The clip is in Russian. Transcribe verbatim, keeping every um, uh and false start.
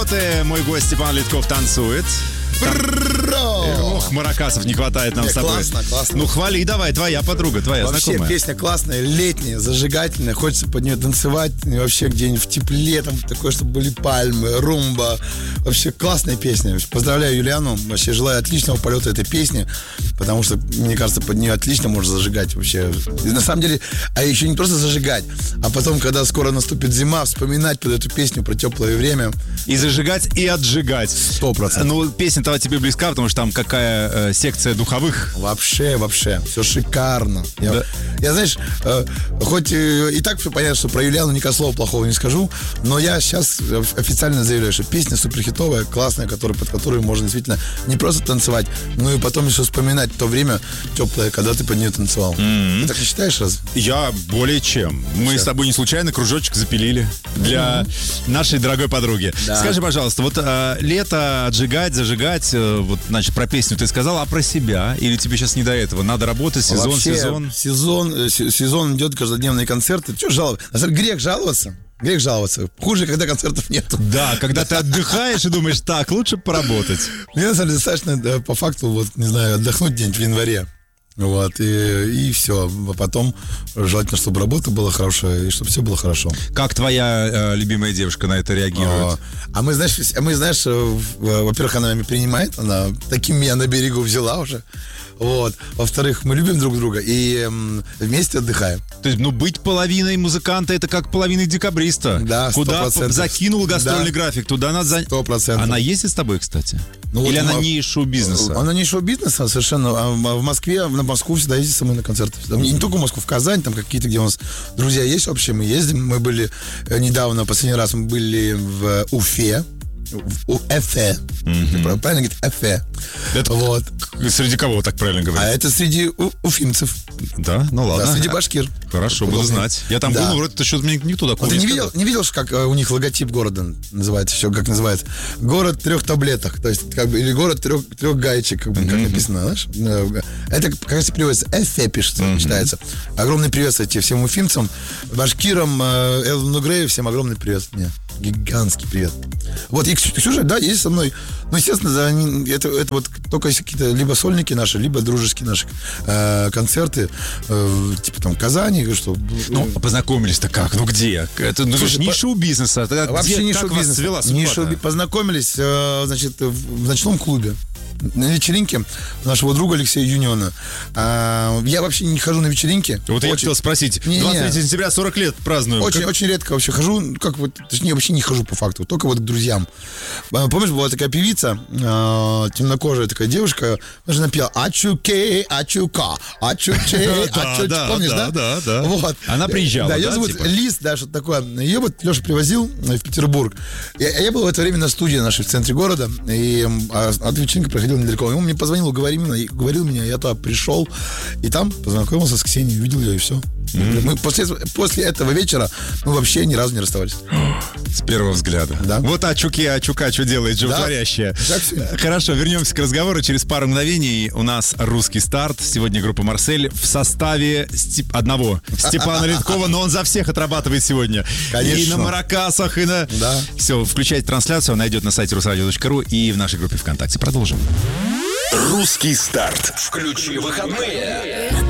минуты. Мой гость Степан Литков танцует. Ох, маракасов не хватает нам Не, с тобой. классно, классно. Ну, хвали, давай, твоя подруга, твоя Вообще знакомая. песня классная, летняя, зажигательная. Хочется под нее танцевать. И вообще где-нибудь в тепле, там такое, чтобы были пальмы, румба. Вообще классная песня. Поздравляю Юлиану. Вообще желаю отличного полета этой песни. Потому что, мне кажется, под нее отлично можно зажигать вообще. И на самом деле, а еще не просто зажигать, а потом, когда скоро наступит зима, вспоминать под эту песню про теплое время. И зажигать, и отжигать. Сто процентов. Ну, песня-то тебе близка, потому что там какая э, секция духовых. Вообще, вообще, все шикарно. Я, Да. я знаешь, э, хоть э, и так все понятно, что про Юлиану никакого слова плохого не скажу, но я сейчас официально заявляю, что песня суперхитовая, классная, которая, под которую можно действительно не просто танцевать, но и потом еще вспоминать то время теплое, когда ты под нее танцевал. Mm-hmm. Ты так не считаешь, раз? Я более чем. Мы Все. с тобой не случайно кружочек запилили для mm-hmm. нашей дорогой подруги. Да. Скажи, пожалуйста, вот э, лето, отжигать, зажигать, э, вот, значит, про песню ты сказал, а про себя? Или тебе сейчас не до этого? Надо работать, сезон, Вообще, сезон? Сезон, э, се- сезон идет, каждодневные концерты. Что жаловаться? На самом деле, грех жаловаться. Грех жаловаться. Хуже, когда концертов нет. Да, когда ты отдыхаешь и думаешь, так, лучше поработать. Мне, на самом деле, достаточно, да, по факту, вот, не знаю, отдохнуть где-нибудь в январе. Вот, и, и все. А потом желательно, чтобы работа была хорошая, и чтобы все было хорошо. Как твоя э, любимая девушка на это реагирует? А, а мы, знаешь, а мы, знаешь, э, в- во-первых, она меня принимает, она таким меня на берегу взяла уже. Вот. Во-вторых, мы любим друг друга и м, вместе отдыхаем. То есть, ну, быть половиной музыканта, это как половиной декабриста. Да, сто Куда процентов. закинул гастрольный Да. график, туда надо... за- Сто процентов. Она ездит с тобой, кстати? Ну, Или вот она мо- не из шоу-бизнеса? Она не шоу-бизнеса совершенно. А в Москве, на Москву всегда ездит со мной на концерты. Там не только в Москву, в Казань, там какие-то, где у нас друзья есть вообще, мы ездим. Мы были э, недавно, последний раз мы были в Уфе. В Уфе. Правильно говорить? Уфе. Это Вот. среди кого так правильно А говорить? это среди у- уфимцев. Да? Ну ладно. Да, среди башкир. Хорошо, буду Удобно. знать. Я там Да. был, но вроде что-то мне никто такого Вот ты не не сказал. видел, не видел, что как э, у них логотип города называется, все как называется? Город трех таблеток, то есть как бы, или город трех, трех гаечек, как, бы, как написано, знаешь? Э, Это, кажется, переводится, эфе пишется, читается. Огромный привет, кстати, всем уфимцам, башкирам, э, Элвину Грею, всем огромный привет мне. Гигантский привет. Вот, и Ксю- Ксюша, да, есть со мной. Ну, естественно, да, они- это, это вот только если какие-то либо сольники наши, либо дружеские наши э, концерты, э, типа там Казани, что... Ну, познакомились-то как? Ну где? Это ну, Слушай, не по- шоу-бизнес, а тогда Вообще где, не как шоу-бизнес. вас свела Не судьба-то? шоу-би- Познакомились, э, значит, в, в ночном клубе. На вечеринке нашего друга Алексея Юниона. А, я вообще не хожу на вечеринки. Вот я Очень- хотел спросить. Не-не. двадцать третьего сентября сорок лет празднуем. Очень, Как- очень редко вообще хожу, ну, как вот, точнее, вообще не хожу по факту, только вот к друзьям. А, Помнишь, была такая певица, э, темнокожая такая девушка, она же напела «Ачуке, ачука, ачуче, Да, ачуч». да, Помнишь, да, да? да, да. Вот. Она приезжала, Да, ее да, зовут типа? Лиз, да, что-то такое. Ее вот Леша привозил в Петербург. Я, я был в это время на студии нашей в центре города, и м, а, а вечеринка проходила недалеко. И он мне позвонил, уговорил меня, и уговорил меня, я туда пришел, и там познакомился с Ксенией, увидел ее, и все. Мы после, после этого вечера мы вообще ни разу не расставались. С первого взгляда. Да. Вот Ачуке, Ачука, что делает животворящая. Так всегда. Хорошо, вернемся к разговору. Через пару мгновений у нас русский старт. Сегодня группа «Марсель» в составе Степ- одного Степана Литкова, но он за всех отрабатывает сегодня. Конечно. И на маракасах, и на... Да. Все, включайте трансляцию, она идет на сайте русрадио точка ру и в нашей группе ВКонтакте. Продолжим. Русский старт. Включи выходные.